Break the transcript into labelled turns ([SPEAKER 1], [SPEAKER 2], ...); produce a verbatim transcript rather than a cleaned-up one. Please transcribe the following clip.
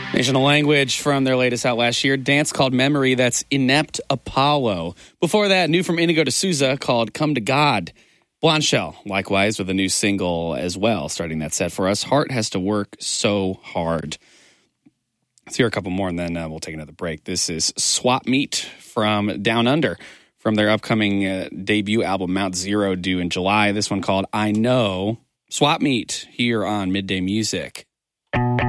[SPEAKER 1] National Language from their latest out last year, Dance called Memory, that's Inept Apollo. Before that, new from Inigo D'Souza called Come to God. Blondshell, likewise, with a new single as well, starting that set for us. Heart Has to Work So Hard. Let's hear a couple more, and then uh, we'll take another break. This is Swap Meet from Down Under, from their upcoming uh, debut album, Mount Zero, due in July. This one called I Know. Swap Meet here on Midday Music.